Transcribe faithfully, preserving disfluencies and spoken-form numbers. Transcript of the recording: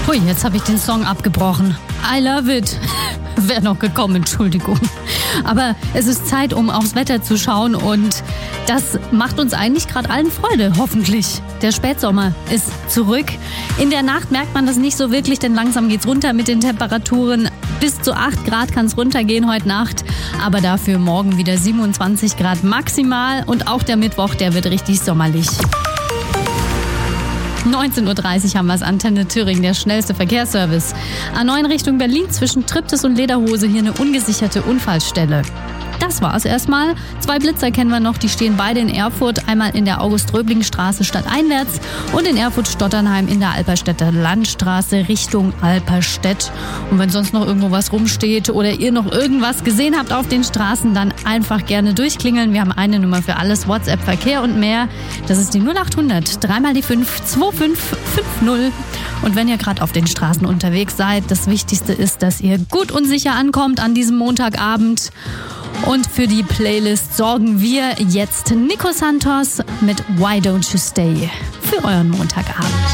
Hui, jetzt habe ich den Song abgebrochen. I love it. Wäre noch gekommen, Entschuldigung. Aber es ist Zeit, um aufs Wetter zu schauen und das macht uns eigentlich gerade allen Freude, hoffentlich. Der Spätsommer ist zurück. In der Nacht merkt man das nicht so wirklich, denn langsam geht's runter mit den Temperaturen. Bis zu acht Grad kann es runtergehen heute Nacht, aber dafür morgen wieder siebenundzwanzig Grad maximal und auch der Mittwoch, der wird richtig sommerlich. neunzehn Uhr dreißig haben wir es, Antenne Thüringen, der schnellste Verkehrsservice. A neun Richtung Berlin zwischen Triptis und Lederhose, hier eine ungesicherte Unfallstelle. Das war's erstmal. Zwei Blitzer kennen wir noch, die stehen beide in Erfurt. Einmal in der August-Röbling-Straße stadteinwärts und in Erfurt-Stotternheim in der Alperstädter Landstraße Richtung Alperstedt. Und wenn sonst noch irgendwo was rumsteht oder ihr noch irgendwas gesehen habt auf den Straßen, dann einfach gerne durchklingeln. Wir haben eine Nummer für alles, WhatsApp, Verkehr und mehr. Das ist die null acht hundert, dreimal die fünf, zwei fünf fünf null. Und wenn ihr gerade auf den Straßen unterwegs seid, das Wichtigste ist, dass ihr gut und sicher ankommt an diesem Montagabend. Und für die Playlist sorgen wir jetzt Nico Santos mit Why Don't You Stay für euren Montagabend.